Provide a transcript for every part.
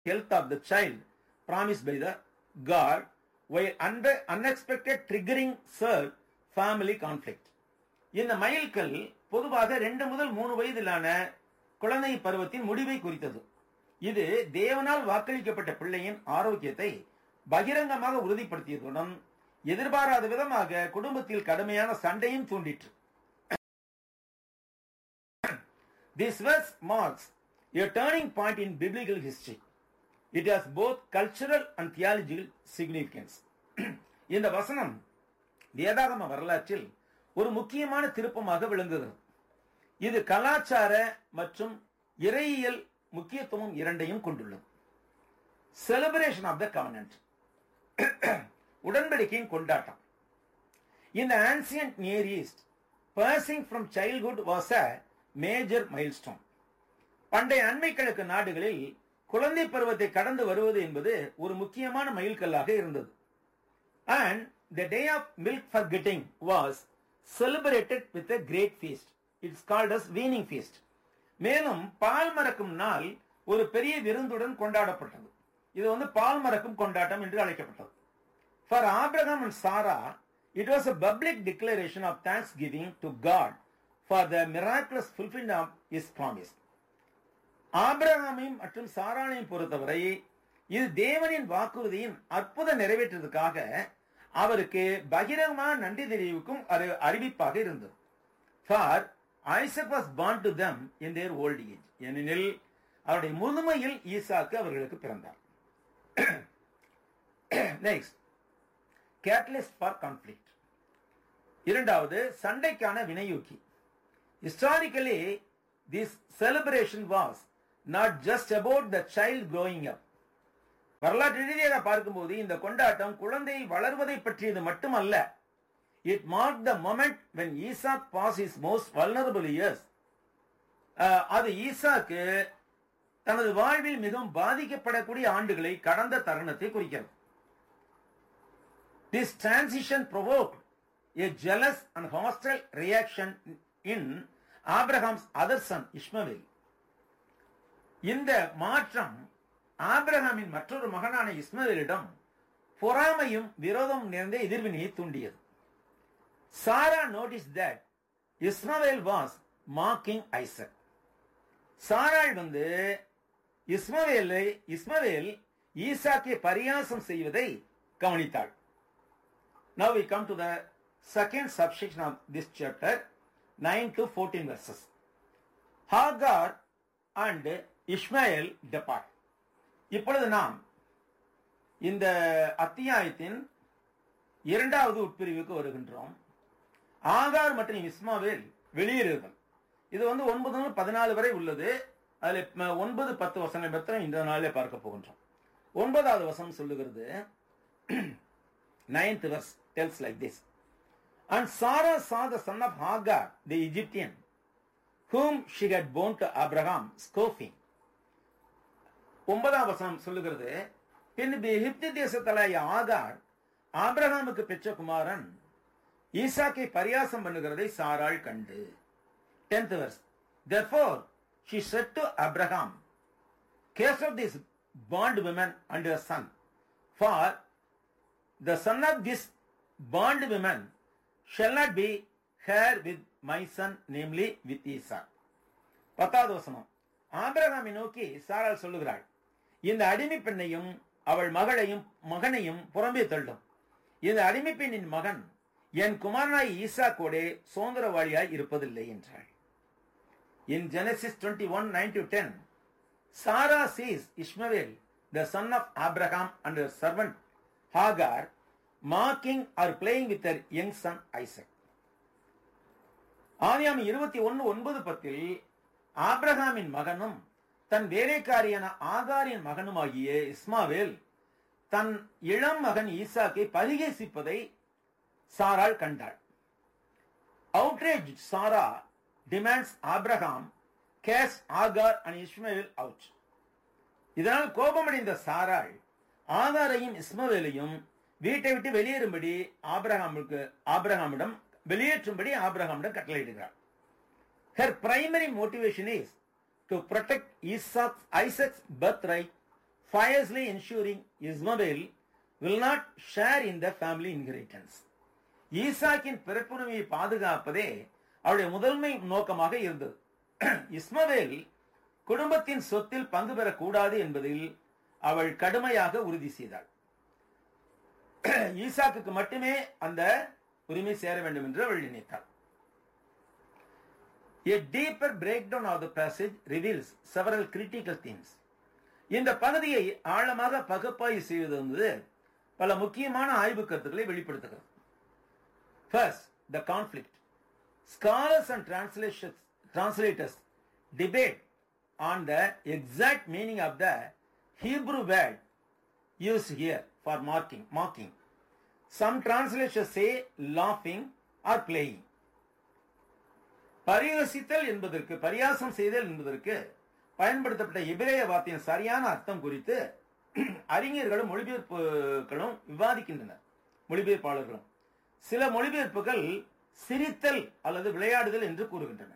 health of the child promised by the God, while unexpected triggering serve family conflict. இந்த மைல்கல் பொதுவாக 2 முதல் 3 வயதிலான குழந்தை பருவத்தின் முடிவை குறித்தது. இது தேவனால் வாக்களிக்கப்பட்ட பிள்ளையின் ஆரோக்கியத்தை பகிரங்கமாக உறுதிப்படுத்தியதுடன் எதிர்பாராத விதமாக குடும்பத்தில் கடுமையான சண்டையும் தூண்டிற்று. This verse marks a turning point in biblical history. It has both cultural and theological significance. இந்த வசனம் வேதாகம வரலாற்றில் ஒரு முக்கியமான திருப்பமாக விளங்குகிறது. இது கலாச்சார மற்றும் இறையியல் முக்கியத்துவம் இரண்டையும் கொண்டுள்ளது. Celebration of the covenant. உடன்படிக்கையின் கொண்டாட்டம். In the ancient Near East, passing from childhood was a major milestone. பண்டைய அண்மை கிழக்கு நாடுகளில் குழந்தை பருவத்தை கடந்து வருவது என்பது ஒரு முக்கியமான மைல்கல்லாக இருந்தது. And the day of milk forgetting was celebrated with a great feast. It's called as weaning feast. மேலும் பால் மறக்கும் நாள் ஒரு பெரிய விருந்துடன் கொண்டாடப்பட்டது. இது பால் மறக்கும் கொண்டாட்டம் என்று அழைக்கப்பட்டது. For Abraham and Sarah, it was a public declaration of thanksgiving to God for the miraculous fulfillment of his promise. ஆபிரகாமையும் மற்றும் சாராளையும் பொறுத்தவரை இது தேவனின் வாக்குறுதியின் அற்புத நிறைவேற்றத்துக்காக அவருக்கு பகிரங்கமான நன்றி தெரிவிக்கும் அறிவிப்பாக இருந்தது. For Isaac was born to them in their old age. ஏனெனில் அவருடைய முதுமையில் ஈசாக்கு அவர்களுக்கு பிறந்தார். Next, catalyst for conflict. இரண்டாவது, சண்டைக்கான வினையூக்கி. Historically, this celebration was not just about the child growing up. வரலாற்று ரீதியாக பார்க்கும்போது இந்த கொண்டாட்டம் குழந்தை வளர்வதை பற்றியது மட்டுமல்ல. It marked the moment when Isaac passed his most vulnerable years. அது ஈசாக்கு தனது வாழ்வில் மிகவும் பாதிக்கப்படக்கூடிய ஆண்டுகளை கடந்த தருணத்தை குறிக்கிறது. This transition provoked a jealous and hostile reaction in Abraham's other son Ishmael. இந்த மாற்றம் ஆபிரகாமின் மற்றொரு மகனான இஸ்மவேலிடம் பொறாமையும் விரோதம் நிறைந்த எதிர்வினையை தூண்டியது. சாரா noticed that Ishmael was mocking Isaac. சாராள் இஸ்மவேல் ஈசாக்கை பரியாசம் செய்வதை கவனித்தாள். Now we come to the second subsection of this chapter, 9 to 14 verses. Hagar and Ishmael depart. இப்பொழுது நாம் இந்த அத்தியாயத்தின் இரண்டாவது உட்பிரிவுக்கு வருகின்றோம். ஆகார் மற்றும் இஸ்மாவேல் வெளியேறுதல். இது 9 முதல் 14 வரை உள்ளது. அதில் 9, 10 வசனங்கள் பற்றி இந்த நாளிலே பார்க்க போகின்றோம். 9வது வசனம் சொல்லுகிறது, 9th verse tells like this. And Sarah saw the son of Hagar, the Egyptian, whom she had born to Abraham, scoffing. 9வது வசனம் சொல்லுகிறது, பின்பு எகிப்து தேசத்தலாகிய ஆகார் ஆபிரகாமுக்கு பெற்ற குமாரன் ஈசாக்கை பரியாசம் பண்ணுகிறதை சாராள் கண்டு. 10th verse. Therefore she said to Abraham, cast off this bondwoman and her son, for the son of this bondwoman shall not be heir with my son, namely with Isaac. 10வது வசனம். ஆபிரகாமை நோக்கி சாராள் சொல்லுகிறாள், இந்த அடிமை பெண்ணையும் அவள் மகனையும் புறம்பே தள்ளும். இந்த அடிமை பெண்ணின் மகன் என் குமாரனாய் ஈசாக்கோடே சுதந்திரவாளியாய் இருப்பதில்லை என்றாள். In Genesis 21, 9-10, Sarah sees Ishmael, the son of Abraham, and her servant Hagar, mocking or playing with her young son Isaac. ஆதியாகமம் 21:9-10 ஆபிரகாமின் மகனும் தன் வேலைக்காரியான ஆகாரின் மகனுமாகிய இஸ்மாவேல் தன் இளம் மகன் ஈசாக்கை பரிகசிப்பதை சாராள் கண்டாள். Outraged Sarah demands Abraham cast Hagar and Ishmael out. இதனால் கோபமடைந்த சாராள் ஆகாரையும் இஸ்மவேலையும் வீட்டை விட்டு வெளியேறும்படி ஆபிரகாமிடம் கட்டளையிடுகிறார். Her primary motivation is to protect Isaac's birthright fiercely ensuring Ismael will not share in the family inheritance. ஈசாக்கின் பிறப்புரிமையை பாதுகாப்பதே அவருடைய முதன்மை நோக்கமாக இருந்தது. இஸ்மவேல் குடும்பத்தின் சொத்தில் பங்கு பெறக்கூடாது என்பதில் அவள் கடுமையாக உறுதி செய்தாள். ஈசாக்குக்கு மட்டுமே அந்த உரிமை சேர வேண்டும் என்று அவள் நினைத்தாள். A deeper breakdown of the passage reveals several critical themes. இந்த பகுதியை ஆழமாக பகுப்பாய்வு செய்வது என்பது பல முக்கியமான ஆய்வு கருத்துக்களை வெளிப்படுத்துகிறது. First, the conflict. Scholars and translators debate on the exact meaning of the Hebrew word used here for mocking. Some translations say laughing or playing. பரிகசித்தல் என்பதற்கு, பரியாசம் செய்தல் என்பதற்கு பயன்படுத்தப்பட்ட எபிரேய வார்த்தையின் சரியான அர்த்தம் குறித்து அறிஞர்களும் மொழிபெயர்ப்புகளும் விவாதிக்கின்றனர். மொழிபெயர்ப்பாளர்களும் சில மொழிபெயர்ப்புகள் சிரித்தல் அல்லது விளையாடுதல் என்று கூறுகின்றன.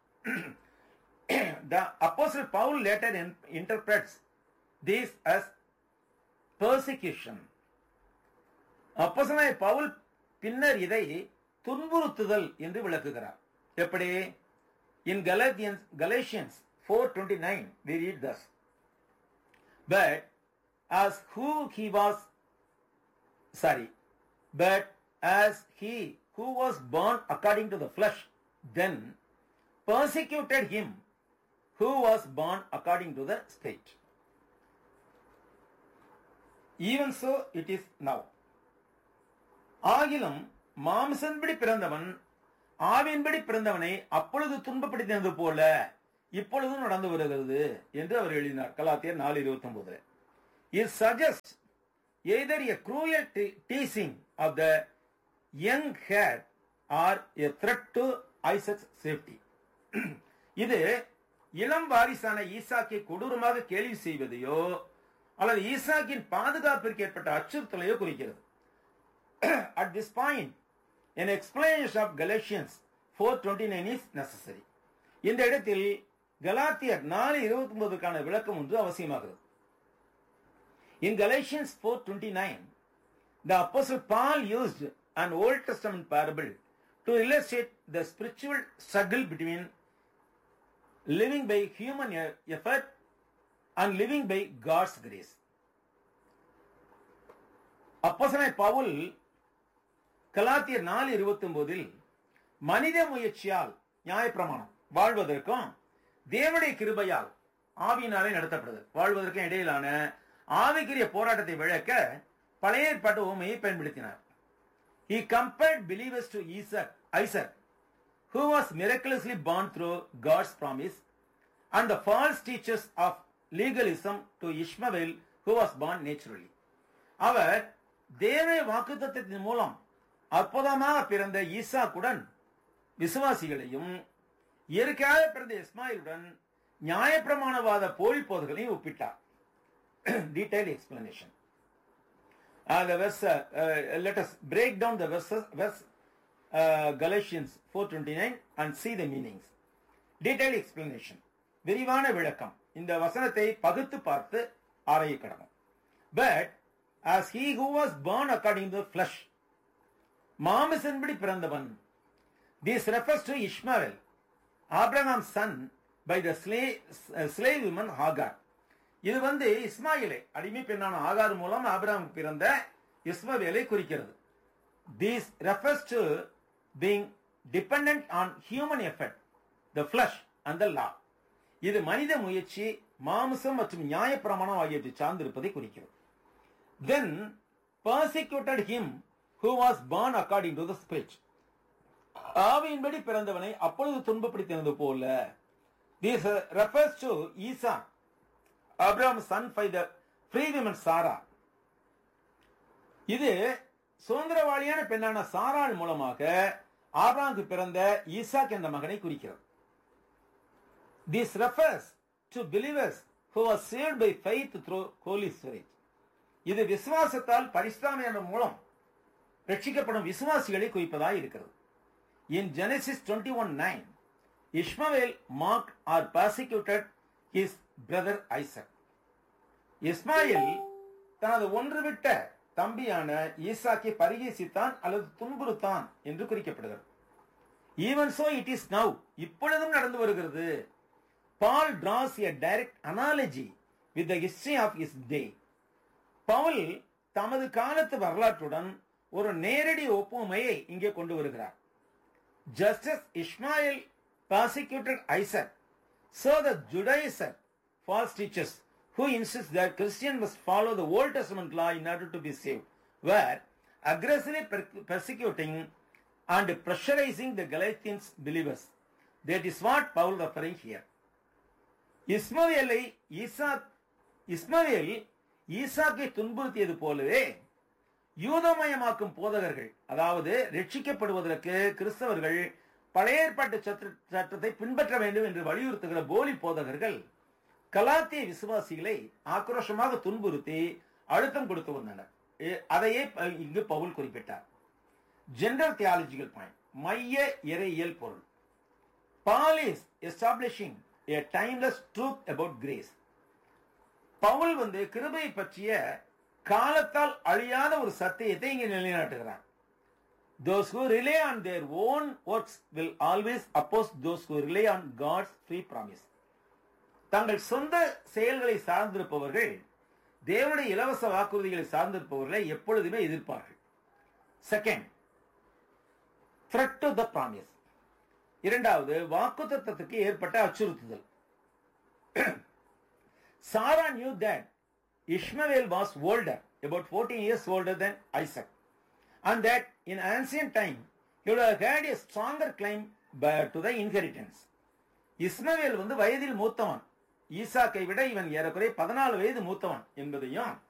The Apostle Paul later interprets this as persecution. அப்போஸ்தலனாகிய பவுல் பின்னர் இதை துன்புறுத்துதல் என்று விளக்குகிறார். எப்படி? In Galatians 4:29 we read thus, but as he who was born according to the flesh then persecuted him who was born according to the spirit. Even so it is now. ஆகிலும் மாம்சன்படி பிறந்தவன் ஆவியின்படி பிறந்தவனை அப்பொழுது துன்பப்படுத்தினது போல இப்பொழுதும் நடந்து வருகிறது என்று அவர் எழுதினார். கலாத்தியர் 4:29. It suggests either a cruel teasing of the young heir or a threat to Isaac's safety. இது இளம் வாரிசான ஈசாக்கை கொடூரமாக கேலி செய்வதையோ அல்லது ஈசாக்கின் பாதுகாப்பிற்கு ஏற்பட்ட அச்சுறுத்தலையோ குறிக்கிறது. At this point, an explanation of Galatians 4:29 is necessary. இந்த இடத்தில் கலாத்தியர் 4:29க்கான விளக்கம் ஒன்று அவசியமாகிறது. In Galatians 4:29, the Apostle Paul used an Old Testament parable to illustrate the spiritual struggle between living by human effort and living by God's grace. அப்போஸ்தலனாகிய பவுல் கலாத்தியர் 4:29 மனித முயற்சியால் நியாயப்பிரமாணம் வாழ்வதற்கும் தேவனுடைய கிருபையால் ஆவியினாலே நடத்தப்படுது வாழ்வதற்கும் இடையிலான ஆவிக்குரிய போராட்டத்தை விளக்க பழைய ஏற்பாட்டு உவமையை பயன்படுத்தினார். He compared believers to Isaac, who was miraculously born through God's promise, and the false teachers of legalism to Ishmael, who was born naturally. அவர் தேவனுடைய வாக்குத்தத்தத்தின் மூலம் அற்புதமாக பிறந்த ஈசாக்குடன் விசுவாசிகளையும் இயற்கையாக பிறந்த இஸ்மாயிலுடன் நியாயப்பிரமாணவாத போலி போதகளையும் ஒப்பிட்டார். Detailed explanation. Let us break down the verse Galatians 4:29 and see the meanings. Detailed explanation. விரிவான விளக்கம். இந்த வசனத்தை பகுத்து பார்த்து ஆராய கடவும். But as he who was born according to the flesh, மாமிசன்படி பிறந்தவன். This refers to Ishmael, Abraham's son by the slave woman Hagar. இது இஸ்மாயிலை அடிமை பெண்ணான ஆகார் மூலம் ஆபிரகாம் பிறந்த இஸ்மவேலை குறிக்கிறது. This refers to being dependent on human effort, the flesh and the law. இது மனித முயற்சி, மாம்சம் மற்றும் நியாயப்பிரமாணம் ஆகியவற்றை சார்ந்திருப்பதை குறிக்கிறது. Then persecuted him who was born according to the spirit. ஆவியின்படி பிறந்தவனை அப்பொழுது துன்பப்படுத்தினது போல. This refers to Isaac, Abraham's son by the free woman Sarah. இது சுதந்திரவாளியான பெண்ணான சாராள் மூலமாக ஆபிரகாமுக்கு பிறந்த ஈசாக் என்ற மகனை குறிக்கிறது. This refers to believers who were saved by faith through Holy Spirit. இது விசுவாசத்தால் பரிசுத்தாவியானவர் மூலம் ரட்சிக்கப்படும் விசுவாசிகளை குறிப்பதாக இருக்கிறது. In Genesis 21:9, Ishmael mocked or persecuted his brother Isaac. Ismail தனது ஒன்றுவிட்ட தம்பியான ஈசாக்கை பரிகசித்தான் அல்லது துன்புறுத்தான் என்று குறிக்கப்படுகிறது. Even so it is now, இப்பொழுதும் நடந்து வருகிறது. பால் draws a direct analogy with the history of his day. Pavul தமது காலத்து வரலாற்றுடன் ஒரு நேரடி ஒப்புமையை இங்கே கொண்டு வருகிறார். Just as Ishmael persecuted Isaac, so the Judaizer false teachers who insist that Christians must follow the Old Testament law in order to be saved were aggressively persecuting and pressurizing the Galatians believers. That is what Paul referring here. இஸ்மவேல் ஈசாக்கை துன்புறுத்தியது போலவே யூதமயமாக்கும் போதகர்கள், அதாவது ரட்சிக்கப்படுவதற்கு கிறிஸ்தவர்கள் பழைய ஏற்பாட்டு சட்டத்தை பின்பற்ற வேண்டும் என்று வலியுறுத்துகிற போலி போதகர்கள் கலாத்திய விசுவாசிகளை ஆக்ரோஷமாக துன்புறுத்தி அழுத்தம் கொடுத்து வந்தனர். அதையே இங்கு பவுல் குறிப்பிட்டார். ஜெனரல் தியாலஜிக்கல் பாயிண்ட், மைய இறையியல் பொருள். Paul is establishing a timeless truth about grace. Pavul கிருபை பற்றிய காலத்தால் அழியாத ஒரு சத்தியத்தை இங்கே நிலைநாட்டுகிறார். Those who rely on their own works will always oppose those who rely on God's free promise. தங்கள் சொந்த செயல்களை சார்ந்திருப்பவர்கள் தேவனுடைய இலவச வாக்குறுதிகளை சார்ந்திருப்பவர்களை எப்பொழுதுமே எதிர்ப்பார்கள். Second, threat to the promise. இரண்டாவது, வாக்குத்தத்தத்துக்கு ஏற்பட்ட அச்சுறுத்துதல். Sarah knew that Ishmael was older, about 14 years older than Isaac, and that in ancient time he would have had a stronger claim to the inheritance. இஸ்மவேல் வயதில் மூத்தவன், ஈசாக்கை விட இவன் ஏறக்குறைய 14 வயது மூத்தவன் என்பதையும்